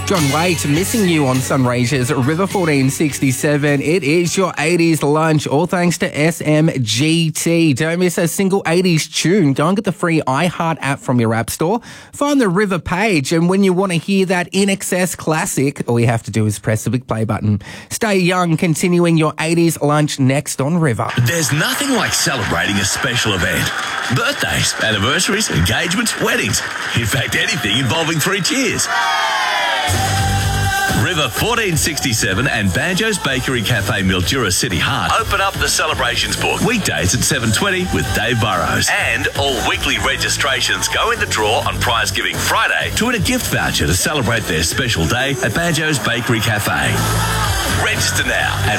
John Waite, Missing You on Sunraysia's River 1467. It is your 80s lunch, all thanks to SMGT. Don't miss a single 80s tune. Go and get the free iHeart app from your app store. Find the River page, and when you want to hear that In Excess classic, all you have to do is press the big play button. Stay young, continuing your 80s lunch next on River. There's nothing like celebrating a special event. Birthdays, anniversaries, engagements, weddings. In fact, anything involving 3 cheers. River 1467 and Banjo's Bakery Cafe Mildura City Heart open up the celebrations book weekdays at 7:20 with Dave Burrows. And all weekly registrations go in the draw on Prize Giving Friday to win a gift voucher to celebrate their special day at Banjo's Bakery Cafe. Register now at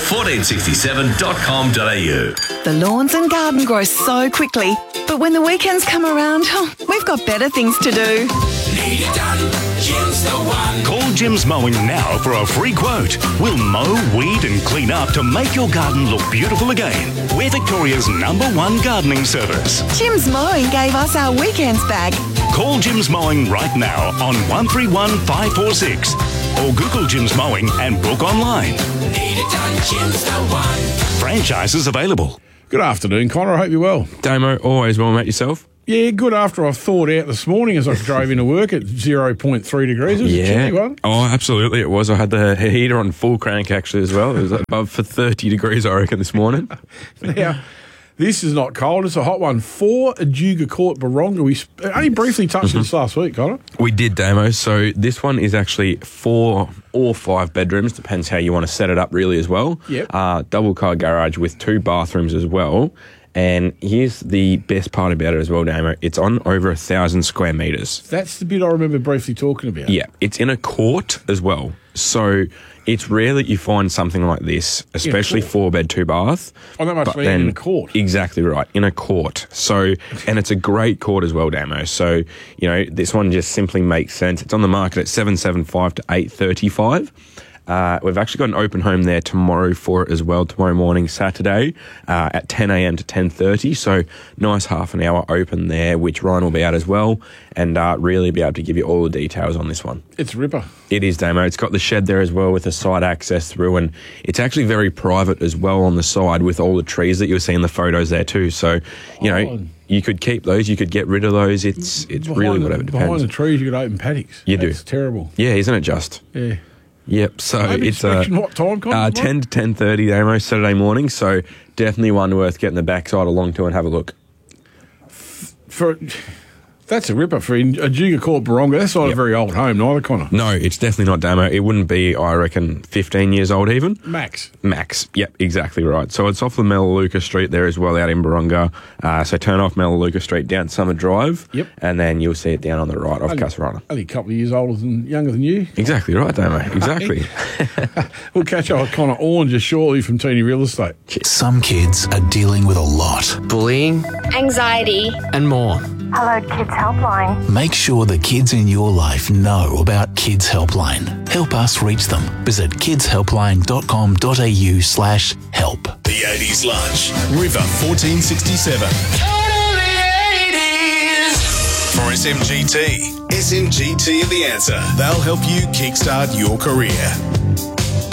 river1467.com.au. The lawns and garden grow so quickly, but when the weekends come around, we've got better things to do. Need it done, Jim's the one. Call Jim's Mowing now for a free quote. We'll mow, weed and clean up to make your garden look beautiful again. We're Victoria's #1 gardening service. Jim's Mowing gave us our weekends back. Call Jim's Mowing right now on 131 546 or Google Jim's Mowing and book online. Need it done, Jim's the one. Franchises available. Good afternoon, Connor. I hope you're well. Damo, always well, mate. Yourself? Yeah, good after I thawed out this morning as I drove into work at 0.3 degrees. It was a chilly one. Oh, absolutely it was. I had the heater on full crank actually as well. It was above for 30 degrees, I reckon, this morning. Now, this is not cold. It's a hot one. 4 Ajuga Court, Baronga. We only briefly touched this last week, Connor. We did, Damo. So this one is actually 4 or 5 bedrooms. Depends how you want to set it up really as well. Yep. Double car garage with 2 bathrooms as well. And here's the best part about it as well, Damo. It's on over 1,000 square metres. That's the bit I remember briefly talking about. Yeah, it's in a court as well. So it's rare that you find something like this, especially 4-bed, 2-bath. Oh, that must be in a court. Exactly right, in a court. So, and it's a great court as well, Damo. So, you know, this one just simply makes sense. It's on the market at 775 to 835. We've actually got an open home there tomorrow for it as well, tomorrow morning, Saturday, at 10 a.m. to 10:30. So nice half an hour open there, which Ryan will be out as well, and really be able to give you all the details on this one. It's Ripper. It is, Damo. It's got the shed there as well with the side access through, and it's actually very private as well on the side with all the trees that you'll see in the photos there too. So, you know, you could keep those, you could get rid of those. It's really whatever depends. Behind the trees, you got open paddocks. You do. It's terrible. Yeah, isn't it just? Yeah. Yep, so it's what time, 10 to 10:30, Damo, Saturday morning, so definitely one worth getting the backside along to and have a look. That's a ripper for Ajuga Court, Baronga. That's not a very old home neither, Connor. No, it's definitely not, Damo. It wouldn't be, I reckon, 15 years old even. Max. Yep, exactly right. So it's off the Melaleuca Street there as well, out in Baronga. So turn off Melaleuca Street down Summer Drive. Yep. And then you'll see it down on the right off Casarana. Only a couple of years younger than you. Exactly right, Damo. Exactly. We'll catch up with Connor Orn just shortly from Teeny Real Estate. Some kids are dealing with a lot. Bullying, anxiety, and more. Hello Kids Helpline. Make sure the kids in your life know about Kids Helpline. Help us reach them. Visit kidshelpline.com.au/help. The 80s Lunch. River 1467. Totally 80s. For SMGT. SMGT are the answer. They'll help you kickstart your career.